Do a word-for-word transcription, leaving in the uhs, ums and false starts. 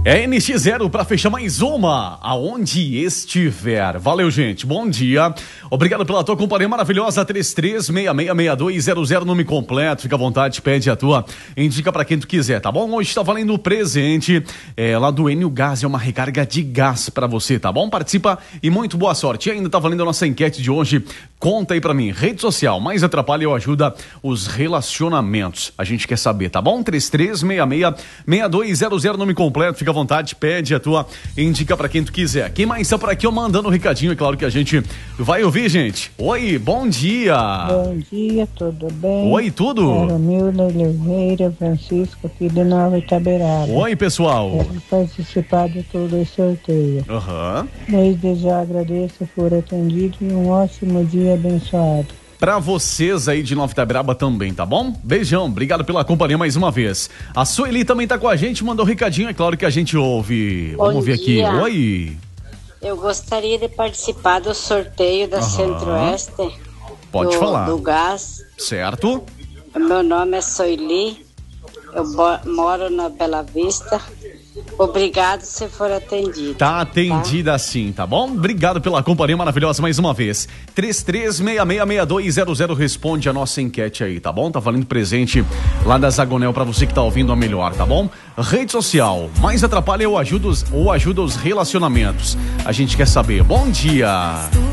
É N X zero para fechar mais uma, aonde estiver. Valeu, gente. Bom dia. Obrigado pela tua companhia maravilhosa. três três seis seis seis dois zero zero, nome completo. Fica à vontade, pede a tua. Indica para quem tu quiser, tá bom? Hoje tá valendo o presente é, lá do Enio Gás. É uma recarga de gás para você, tá bom? Participa e muito boa sorte. E ainda tá valendo a nossa enquete de hoje. Conta aí pra mim. Rede social, mais atrapalha ou ajuda os relacionamentos? A gente quer saber, tá bom? três três seis seis seis dois zero zero, nome completo. Fica à vontade, pede a tua, indica pra quem tu quiser. Quem mais tá por aqui, eu mandando um recadinho, é claro que a gente vai ouvir, gente. Oi, bom dia. Bom dia, tudo bem? Oi, tudo? Romilda Oliveira, Francisco, aqui de Nova Itaberaba. Oi, pessoal. Quero participar de todo esse sorteio. Aham. Uhum. Desde já agradeço por atendido e um ótimo dia abençoado. Pra vocês aí de Nova Itaberaba também, tá bom? Beijão, obrigado pela companhia mais uma vez. A Sueli também tá com a gente, mandou um recadinho, é claro que a gente ouve. Bom Vamos ver dia. aqui. Oi. Eu gostaria de participar do sorteio da Aham. Centro-Oeste. Pode do, falar. do gás. Certo? Meu nome é Soili, eu bo- moro na Bela Vista. Obrigado se for atendido. Tá atendida tá? Sim, tá bom? Obrigado pela companhia maravilhosa mais uma vez. três três seis seis seis dois zero zero, responde a nossa enquete aí, tá bom? Tá valendo presente lá da Zagonel pra você que tá ouvindo a melhor, tá bom? Rede social, mais atrapalha ou ajuda os, ou ajuda os relacionamentos? A gente quer saber. Bom dia!